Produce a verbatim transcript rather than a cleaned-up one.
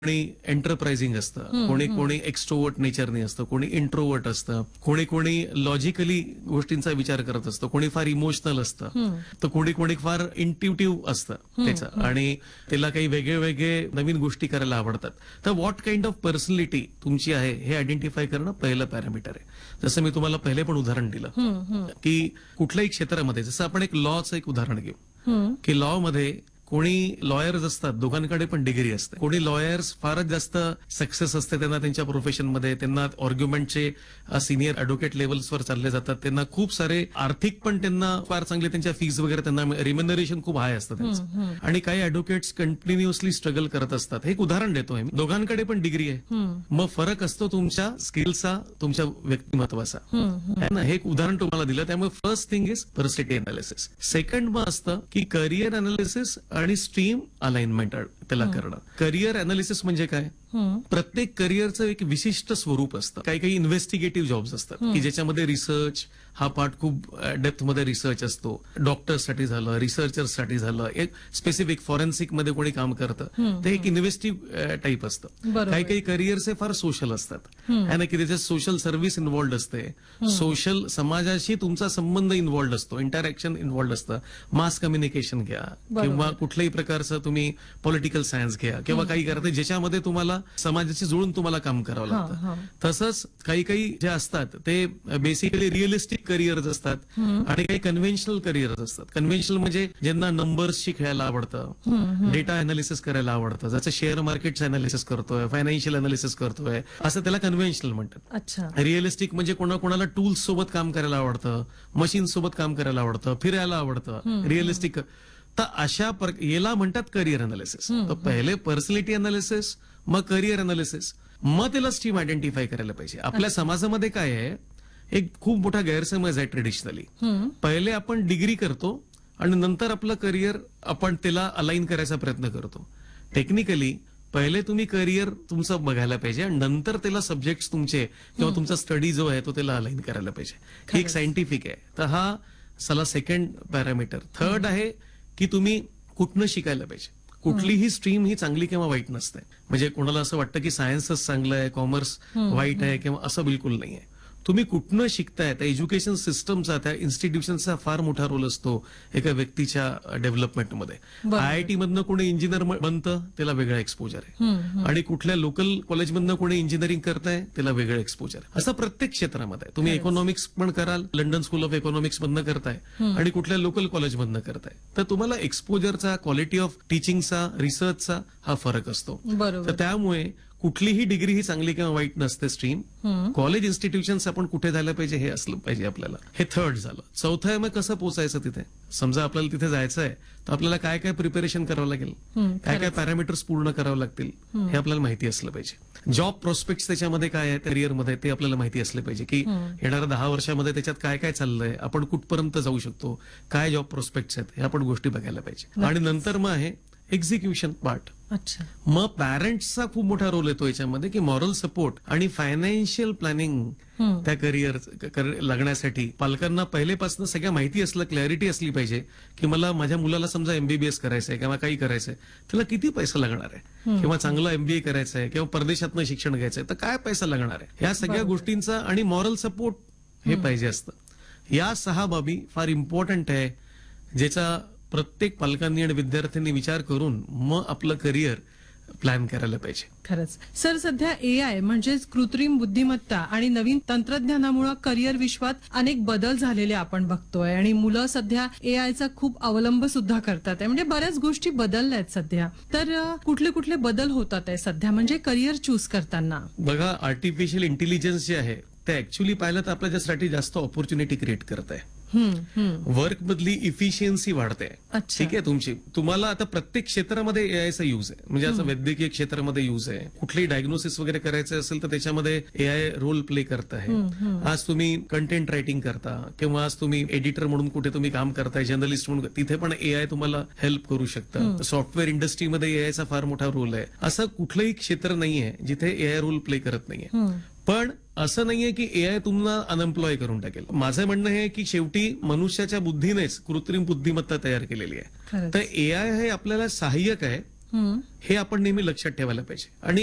कोणी एंटरप्राइझिंग असतं, कोणी कोणी एक्स्ट्रोवर्ट नेचरने असतं, कोणी इंट्रोवर्ट असतं, कोणी कोणी लॉजिकली गोष्टींचा विचार करत असतं, कोणी फार इमोशनल असतं, तर कोणी कोणी फार इंट्युटिव्ह असतं त्याचं आणि त्याला काही वेगळे वेगळे नवीन गोष्टी करायला आवडतात. तर व्हॉट काइंड ऑफ पर्सनॅलिटी तुमची आहे हे आयडेंटिफाय करणं पहिलं पॅरामीटर आहे. जसं मी तुम्हाला पहिले पण उदाहरण दिलं की कुठल्याही क्षेत्रामध्ये, जसं आपण एक लॉचं एक उदाहरण घेऊ की लॉ मध्ये कोणी लॉयर्स असतात, दोघांकडे पण डिग्री असते. कोणी लॉयर्स फारच जास्त सक्सेस असते त्यांना त्यांच्या प्रोफेशनमध्ये, त्यांना आर्ग्युमेंटचे सिनियर ऍडव्होकेट लेवल्सवर चालले जातात, त्यांना खूप सारे आर्थिक पण त्यांना फार चांगले त्यांच्या फीज वगैरे त्यांना रिम्युनरेशन खूप हाय असतं त्यांचं. आणि काही ऍडव्होकेट्स कंटिन्युअसली स्ट्रगल करत असतात. हे एक उदाहरण देतोय मी. दोघांकडे पण डिग्री आहे, मग फरक असतो तुमच्या स्किलचा, तुमच्या व्यक्तिमत्वाचा. हे एक उदाहरण तुम्हाला दिलं. त्यामुळे first thing is personality analysis. Second मग असतं की करिअर अनालिसिस आणि स्ट्रीम अलाइनमेंट त्याला करणं. करिअर अनालिसिस म्हणजे काय? प्रत्येक करिअरचं एक विशिष्ट स्वरूप असतं. काही काही इन्व्हेस्टिगेटिव्ह जॉब्स असतात की ज्याच्यामध्ये रिसर्च हा पार्ट खूप डेप्थ मध्ये रिसर्च असतो. डॉक्टर्ससाठी झालं, रिसर्चर्ससाठी झालं, एक स्पेसिफिक फॉरेन्सिक मध्ये कोणी काम करतं, ते एक इन्व्हेस्टिव्ह टाईप असतं. काही काही करिअर्स हे फार सोशल असतात ना, की त्याच्यात सोशल सर्व्हिस इन्व्हॉल्ड असते, सोशल समाजाशी तुमचा संबंध इन्व्हॉल्ड असतो, इंटरॅक्शन इन्व्हॉल्ड असतं. मास कम्युनिकेशन घ्या किंवा कुठल्याही प्रकारचं तुम्ही पॉलिटिकल सायन्स घ्या किंवा काही करता ज्याच्यामध्ये तुम्हाला समाजाशी जुळून तुम्हाला काम करावं लागतं. तसंच काही काही जे असतात ते बेसिकली रिअलिस्टिक करिअर्स असतात आणि काही कन्व्हेन्शनल करिअर्स असतात. कन्व्हेन्शनल म्हणजे ज्यांना नंबर्सशी खेळायला आवडतं, डेटा अनालिसिस करायला आवडतं, जसं शेअर मार्केटचं अनालिसिस करतोय, फायनान्शियल अनालिसिस करतोय, असं त्याला कन्व्हेन्शनल म्हणतात. रिअलिस्टिक म्हणजे कोणा कोणाला टूल्स सोबत काम करायला आवडतं, मशीन सोबत काम करायला आवडतं, फिरायला आवडतं. रिअलिस्टिक तर अशा याला म्हणतात करिअर अनालिसिस. तर पहिले पर्सनॅलिटी अनालिसिस, मग करिअर अनालिसिस, मग त्याला स्ट्रीम आयडेंटिफाय करायला पाहिजे. आपल्या समाजामध्ये काय आहे, एक खूप मोठा गैरसमज आहे ट्रेडिशनली. पहिले आपण डिग्री करतो आणि नंतर आपलं करिअर आपण त्याला अलाइन करायचा प्रयत्न करतो. टेक्निकली पहिले तुम्ही करिअर तुमचं बघायला पाहिजे आणि नंतर त्याला सब्जेक्ट तुमचे किंवा तुमचा स्टडी जो आहे तो त्याला अलाइन करायला पाहिजे. हे एक सायंटिफिक आहे. तर हा चला सेकंड पॅरामीटर. थर्ड आहे की तुम्ही कुठनं शिकायला पाहिजे. कुठलीही स्ट्रीम ही चांगली किंवा वाईट नसते. म्हणजे कोणाला असं वाटतं की सायन्सच चांगलं आहे, कॉमर्स वाईट आहे किंवा असं बिलकुल नाही आहे. तुम्ही कुठनं शिकताय, त्या एज्युकेशन सिस्टमचा, त्या इन्स्टिट्यूशनचा फार मोठा रोल असतो एका व्यक्तीच्या डेव्हलपमेंटमध्ये. आयआयटी मधनं कोणी इंजिनियर बनतं त्याला वेगळा एक्सपोजर आहे आणि कुठल्या लोकल कॉलेजमधनं कोणी इंजिनिअरिंग करताय त्याला वेगळं एक्सपोजर आहे. असं प्रत्येक क्षेत्रामध्ये आहे. तुम्ही इकॉनॉमिक्स पण कराल, लंडन स्कूल ऑफ इकॉनॉमिक्स मधनं करताय आणि कुठल्या लोकल कॉलेजमधनं करताय, तर तुम्हाला एक्सपोजरचा, क्वालिटी ऑफ टीचिंगचा, रिसर्चचा हा फरक असतो. तर त्यामुळे कुठलीही डिग्री ही चांगली किंवा वाईट नसते स्ट्रीम. कॉलेज इन्स्टिट्यूशन्स आपण कुठे जायला पाहिजे हे असलं पाहिजे आपल्याला. हे थर्ड झालं. चौथं आहे मग कसं पोहोचायचं तिथे. समजा आपल्याला तिथे जायचं आहे तर आपल्याला काय काय प्रिपरेशन करावं लागेल, काय काय पॅरामीटर्स पूर्ण करावं लागतील हे आपल्याला माहिती असलं पाहिजे. जॉब प्रोस्पेक्ट त्याच्यामध्ये काय आहे करिअरमध्ये ते आपल्याला माहिती असलं पाहिजे की येणाऱ्या दहा वर्षामध्ये त्याच्यात काय काय चाललंय, आपण कुठपर्यंत जाऊ शकतो, काय जॉब प्रोस्पेक्ट्स आहेत हे आपण गोष्टी बघायला पाहिजे. आणि नंतर मग आहे एक्झिक्युशन पार्ट. अच्छा. मग पॅरेंट्सचा खूप मोठा रोल येतो याच्यामध्ये की मॉरल सपोर्ट आणि फायनान्शियल प्लॅनिंग त्या करिअर लागण्यासाठी पालकांना पहिलेपासून सगळ्या माहिती असलं, क्लॅरिटी असली पाहिजे की मला माझ्या मुलाला समजा एमबीबीएस करायचंय किंवा काही करायचंय, त्याला किती पैसा लागणार आहे, किंवा चांगलं एमबीए करायचंय किंवा परदेशातनं शिक्षण घ्यायचंय तर काय पैसा लागणार आहे, ह्या सगळ्या गोष्टींचा आणि मॉरल सपोर्ट हे पाहिजे असतं. या सहा बाबी फार इम्पॉर्टंट आहे ज्याचा प्रत्येक पालकांनी आणि विद्यार्थ्यांनी विचार करून मग आपलं करिअर प्लॅन करायला पाहिजे. खरंच सर, सध्या एआय म्हणजेच कृत्रिम बुद्धिमत्ता आणि नवीन तंत्रज्ञानामुळे करिअर विश्वात अनेक बदल झालेले आपण बघतोय आणि मुलं सध्या एआयचा खूप अवलंब सुद्धा करतात. म्हणजे बऱ्याच गोष्टी बदलल्या आहेत सध्या. तर कुठले कुठले बदल होतात आहे सध्या म्हणजे करिअर चूज करताना? बघा, आर्टिफिशियल इंटेलिजन्स जे आहे ते ऍक्च्युली पाहिलं तर आपल्यासाठी जास्त ऑपॉर्च्युनिटी क्रिएट करत आहे. वर्क मधली इफिशियन्सी वाढते. ठीक आहे तुमची. तुम्हाला आता प्रत्येक क्षेत्रामध्ये एआयचा यूज आहे. म्हणजे असं वैद्यकीय क्षेत्रामध्ये यूज आहे. कुठलीही डायग्नोसिस वगैरे करायचं असेल तर त्याच्यामध्ये एआय रोल प्ले करत आहे. आज तुम्ही कंटेंट रायटिंग करता किंवा आज तुम्ही एडिटर म्हणून कुठे तुम्ही काम करताय, जर्नलिस्ट म्हणून, तिथे पण एआय तुम्हाला हेल्प करू शकतं. सॉफ्टवेअर इंडस्ट्रीमध्ये एआयचा फार मोठा रोल आहे. असं कुठलंही क्षेत्र नाहीये जिथे एआय रोल प्ले करत नाहीये. पण असं नाहीये की एआय तुम्हाला अनएम्प्लॉय करून टाकेल. माझं म्हणणं हे की शेवटी मनुष्याच्या बुद्धीनेच कृत्रिम बुद्धिमत्ता तयार केलेली आहे. तर एआय हे आपल्याला सहाय्यक आहे हम्म. हे आपण नेहमी लक्षात ठेवायला पाहिजे. आणि